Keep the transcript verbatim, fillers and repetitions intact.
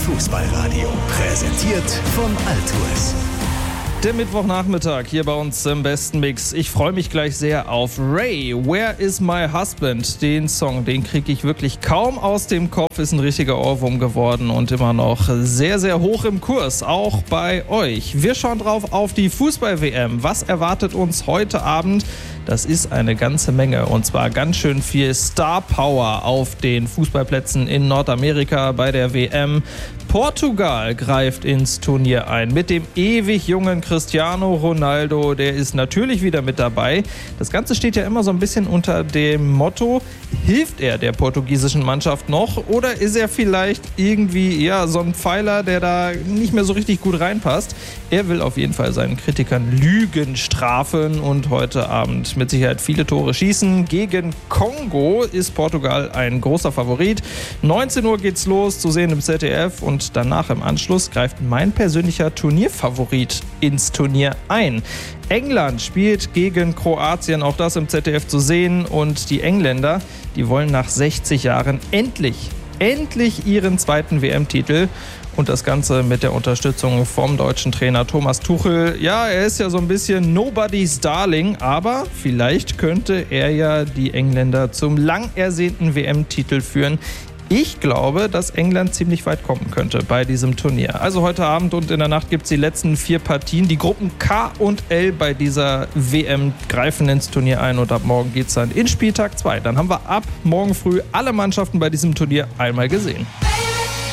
Fußballradio, präsentiert von Altuis. Der Mittwochnachmittag hier bei uns im besten Mix. Ich freue mich gleich sehr auf Ray, Where is my husband? Den Song, den kriege ich wirklich kaum aus dem Kopf, ist ein richtiger Ohrwurm geworden und immer noch sehr, sehr hoch im Kurs, auch bei euch. Wir schauen drauf auf die Fußball-W M. Was erwartet uns heute Abend? Das ist eine ganze Menge und zwar ganz schön viel Star Power auf den Fußballplätzen in Nordamerika bei der W M. Portugal greift ins Turnier ein mit dem ewig jungen Cristiano Ronaldo, der ist natürlich wieder mit dabei. Das Ganze steht ja immer so ein bisschen unter dem Motto, hilft er der portugiesischen Mannschaft noch oder ist er vielleicht irgendwie ja, so ein Pfeiler, der da nicht mehr so richtig gut reinpasst? Er will auf jeden Fall seinen Kritikern Lügen strafen und heute Abend mit Sicherheit viele Tore schießen. Gegen Kongo ist Portugal ein großer Favorit. neunzehn Uhr geht's los, zu sehen im Z D F und danach im Anschluss greift mein persönlicher Turnierfavorit ins Turnier ein. England spielt gegen Kroatien, auch das im Z D F zu sehen. Und die Engländer, die wollen nach sechzig Jahren endlich, endlich ihren zweiten W M-Titel. Und das Ganze mit der Unterstützung vom deutschen Trainer Thomas Tuchel. Ja, er ist ja so ein bisschen Nobody's Darling, aber vielleicht könnte er ja die Engländer zum lang ersehnten W M-Titel führen. Ich glaube, dass England ziemlich weit kommen könnte bei diesem Turnier. Also heute Abend und in der Nacht gibt es die letzten vier Partien. Die Gruppen K und L bei dieser W M greifen ins Turnier ein und ab morgen geht es dann in Spieltag zwei. Dann haben wir ab morgen früh alle Mannschaften bei diesem Turnier einmal gesehen.